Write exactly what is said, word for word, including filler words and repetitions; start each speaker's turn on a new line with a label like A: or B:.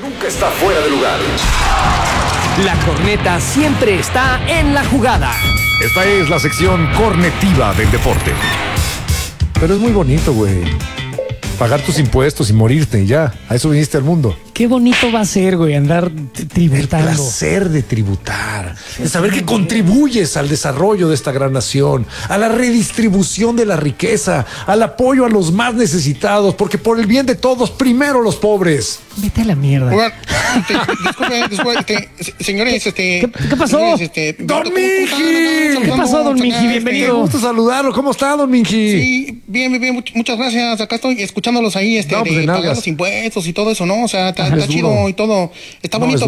A: nunca está fuera de lugar.
B: La corneta siempre está en la jugada.
C: Esta es la sección cornetiva del deporte. Pero es muy bonito, güey. Pagar tus impuestos y morirte y ya. A eso viniste al mundo.
D: Qué bonito va a ser, güey, andar t-
C: El
D: tributando.
C: placer de tributar, de saber que contribuyes al desarrollo de esta gran nación, a la redistribución de la riqueza, al apoyo a los más necesitados, porque por el bien de todos, primero los pobres.
D: Vete a la mierda.
E: Oigan, este, disculpe, disculpe, este, señores, este...
D: ¿Qué- qué pasó?
E: señores, este,
C: ¡Don
E: ¿cómo- cómo están?
C: Miji!
D: ¿Qué pasó, don Miji?
E: Este,
D: Bienvenido.
C: Qué gusto saludarlo. ¿Cómo está, don Minji?
E: Sí, bien, bien, bien, much- muchas gracias. Acá estoy escuchándolos ahí, este,
C: No, pues, de
E: de
C: nalgas.
E: pagar los impuestos y todo eso, ¿no? O sea, está,
C: Ajá,
E: está
C: es
E: chido
C: duro.
E: y todo. Está
C: No,
E: bonito.
C: es